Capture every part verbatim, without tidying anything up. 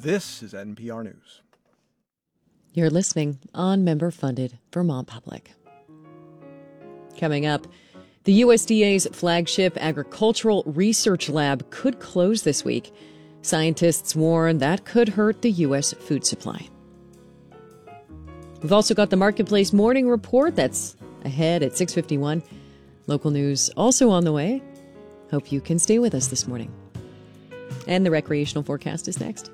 This is N P R News. You're listening on member-funded Vermont Public. Coming up, the U S D A's flagship agricultural research lab could close this week. Scientists warn that could hurt the U S food supply. We've also got the Marketplace Morning Report that's ahead at six fifty-one. Local news also on the way. Hope you can stay with us this morning. And the recreational forecast is next.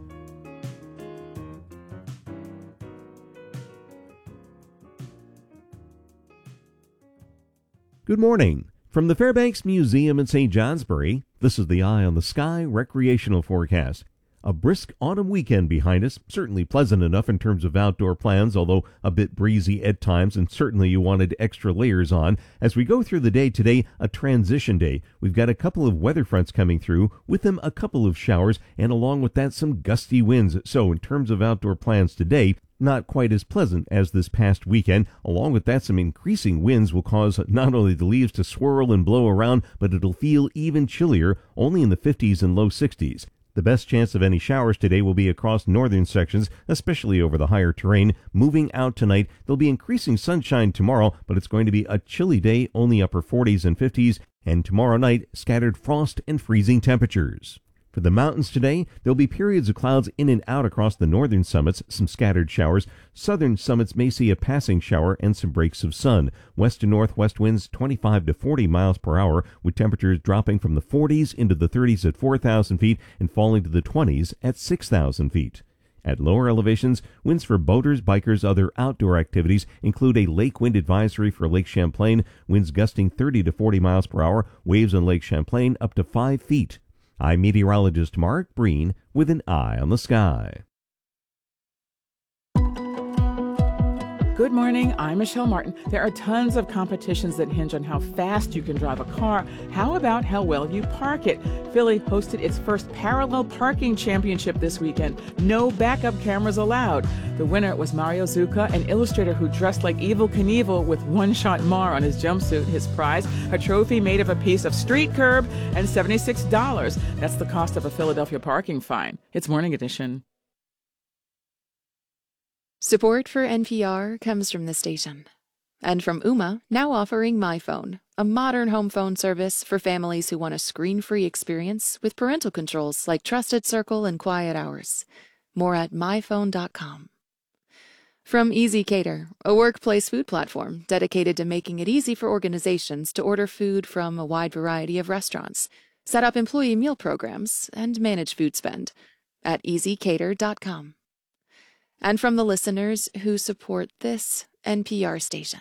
Good morning. From the Fairbanks Museum in Saint Johnsbury, this is the Eye on the Sky recreational forecast. A brisk autumn weekend behind us, certainly pleasant enough in terms of outdoor plans, although a bit breezy at times, and certainly you wanted extra layers on. As we go through the day today, a transition day. We've got a couple of weather fronts coming through, with them a couple of showers, and along with that some gusty winds. So in terms of outdoor plans today, not quite as pleasant as this past weekend. Along with that, some increasing winds will cause not only the leaves to swirl and blow around, but it'll feel even chillier, only in the fifties and low sixties. The best chance of any showers today will be across northern sections, especially over the higher terrain. Moving out tonight, there'll be increasing sunshine tomorrow, but it's going to be a chilly day, only upper forties and fifties, and tomorrow night, scattered frost and freezing temperatures. For the mountains today, there'll be periods of clouds in and out across the northern summits, some scattered showers. Southern summits may see a passing shower and some breaks of sun. West to northwest winds twenty-five to forty miles per hour, with temperatures dropping from the forties into the thirties at four thousand feet and falling to the twenties at six thousand feet. At lower elevations, winds for boaters, bikers, other outdoor activities include a lake wind advisory for Lake Champlain, winds gusting thirty to forty miles per hour, waves on Lake Champlain up to five feet. I'm meteorologist Mark Breen with an eye on the sky. Good morning, I'm Michelle Martin. There are tons of competitions that hinge on how fast you can drive a car. How about how well you park it? Philly hosted its first parallel parking championship this weekend. No backup cameras allowed. The winner was Mario Zucca, an illustrator who dressed like Evel Knievel with one-shot Mar on his jumpsuit. His prize, a trophy made of a piece of street curb and seventy-six dollars. That's the cost of a Philadelphia parking fine. It's Morning Edition. Support for N P R comes from the station. And from Ooma, now offering MyPhone, a modern home phone service for families who want a screen-free experience with parental controls like Trusted Circle and Quiet Hours. More at my phone dot com. From Easy Cater, a workplace food platform dedicated to making it easy for organizations to order food from a wide variety of restaurants, set up employee meal programs, and manage food spend at easy cater dot com. And from the listeners who support this N P R station.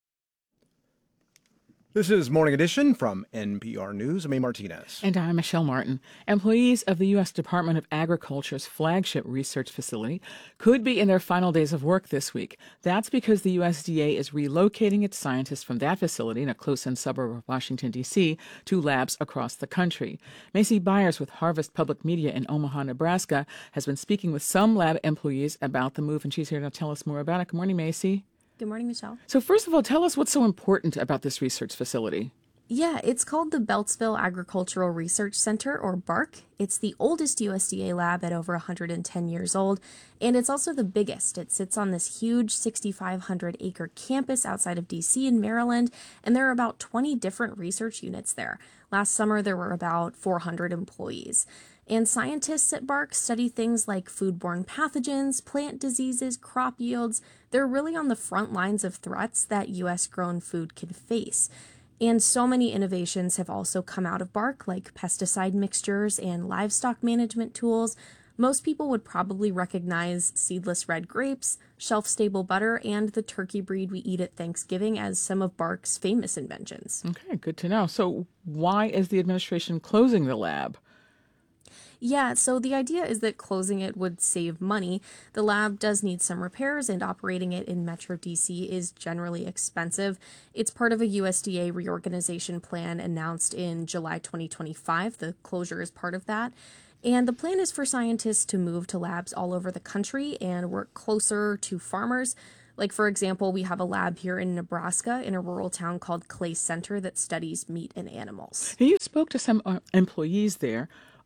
This is Morning Edition from N P R News. I'm A. Martinez. And I'm Michelle Martin. Employees of the U S Department of Agriculture's flagship research facility could be in their final days of work this week. That's because the U S D A is relocating its scientists from that facility in a close-in suburb of Washington, D C, to labs across the country. Macy Byers with Harvest Public Media in Omaha, Nebraska, has been speaking with some lab employees about the move, and she's here to tell us more about it. Good morning, Macy. Good morning, Michelle. So first of all, tell us what's so important about this research facility. Yeah, it's called the Beltsville Agricultural Research Center, or BARC. It's the oldest U S D A lab at over one hundred ten years old, and it's also the biggest. It sits on this huge sixty-five hundred acre campus outside of D C in Maryland, and there are about twenty different research units there. Last summer, there were about four hundred employees. And scientists at BARC study things like foodborne pathogens, plant diseases, crop yields. They're really on the front lines of threats that U S-grown food can face. And so many innovations have also come out of BARC, like pesticide mixtures and livestock management tools. Most people would probably recognize seedless red grapes, shelf-stable butter, and the turkey breed we eat at Thanksgiving as some of BARC's famous inventions. Okay, good to know. So why is the administration closing the lab? Yeah, so the idea is that closing it would save money. The lab does need some repairs, and operating it in Metro D C is generally expensive. It's part of a U S D A reorganization plan announced in July twenty twenty-five. The closure is part of that. And the plan is for scientists to move to labs all over the country and work closer to farmers. Like, for example, we have a lab here in Nebraska in a rural town called Clay Center that studies meat and animals. You spoke to some uh, employees there.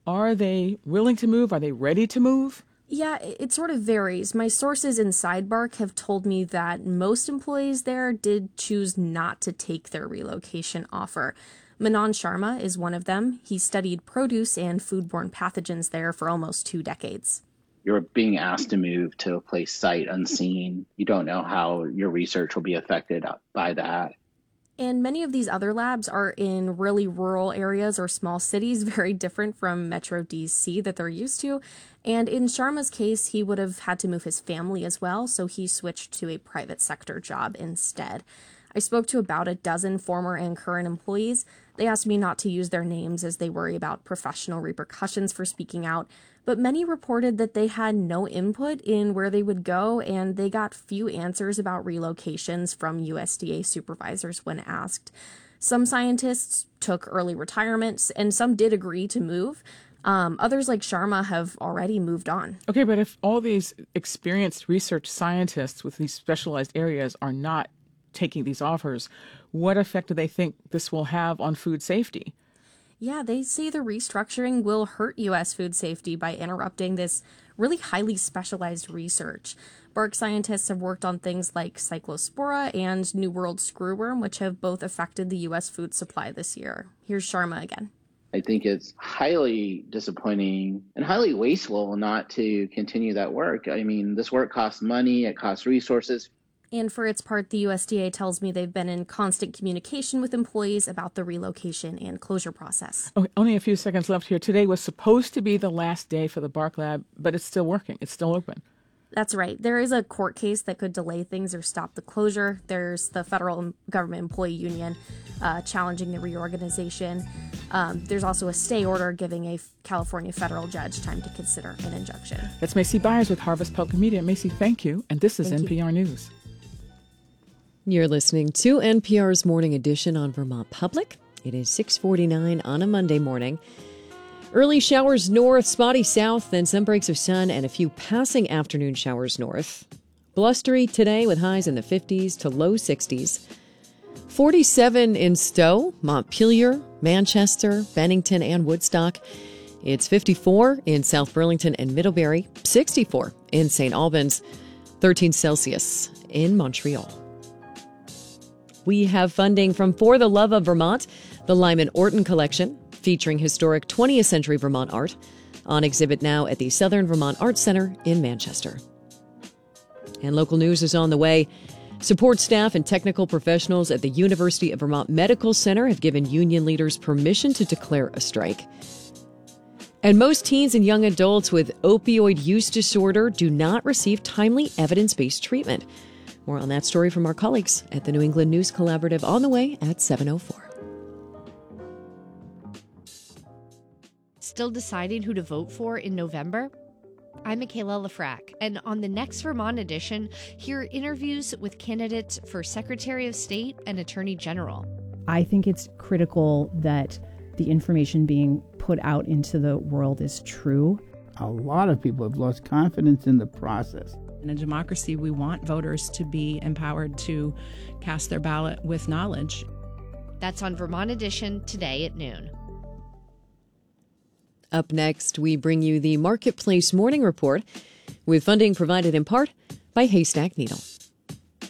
Are they willing to move? Are they ready to move? Yeah, it sort of varies. My sources inside Bark have told me that most employees there did choose not to take their relocation offer. Manan Sharma is one of them. He studied produce and foodborne pathogens there for almost two decades. You're being asked to move to a place sight unseen. You don't know how your research will be affected by that. And many of these other labs are in really rural areas or small cities, very different from Metro D C that they're used to. And in Sharma's case, he would have had to move his family as well, so he switched to a private sector job instead. I spoke to about a dozen former and current employees. They asked me not to use their names as they worry about professional repercussions for speaking out, but many reported that they had no input in where they would go, and they got few answers about relocations from U S D A supervisors when asked. Some scientists took early retirements, and some did agree to move. Um, others, like Sharma, have already moved on. Okay, but if all these experienced research scientists with these specialized areas are not taking these offers, what effect do they think this will have on food safety? Yeah, they say the restructuring will hurt U S food safety by interrupting this really highly specialized research. Bark scientists have worked on things like Cyclospora and New World screwworm, which have both affected the U S food supply this year. Here's Sharma again. I think it's highly disappointing and highly wasteful not to continue that work. I mean, this work costs money, it costs resources. And for its part, the U S D A tells me they've been in constant communication with employees about the relocation and closure process. Okay, only a few seconds left here. Today was supposed to be the last day for the Bark Lab, but it's still working. It's still open. That's right. There is a court case that could delay things or stop the closure. There's the federal government employee union uh, challenging the reorganization. Um, there's also a stay order giving a California federal judge time to consider an injunction. That's Macy Byers with Harvest Public Media. Macy, thank you. And this is Thank N P R you. News. You're listening to N P R's Morning Edition on Vermont Public. It is six forty-nine on a Monday morning. Early showers north, spotty south, then some breaks of sun and a few passing afternoon showers north. Blustery today with highs in the fifties to low sixties. forty-seven in Stowe, Montpelier, Manchester, Bennington, and Woodstock. It's fifty-four in South Burlington and Middlebury, sixty-four in Saint Albans, thirteen Celsius in Montreal. We have funding from For the Love of Vermont, the Lyman Orton Collection, featuring historic twentieth century Vermont art, on exhibit now at the Southern Vermont Arts Center in Manchester. And local news is on the way. Support staff and technical professionals at the University of Vermont Medical Center have given union leaders permission to declare a strike. And most teens and young adults with opioid use disorder do not receive timely evidence-based treatment. More on that story from our colleagues at the New England News Collaborative on the way at seven oh four. Still deciding who to vote for in November? I'm Michaela Lafrac, and on the next Vermont edition, hear interviews with candidates for Secretary of State and Attorney General. I think it's critical that the information being put out into the world is true. A lot of people have lost confidence in the process. In a democracy, we want voters to be empowered to cast their ballot with knowledge. That's on Vermont Edition today at noon. Up next, we bring you the Marketplace Morning Report with funding provided in part by Haystack Needle.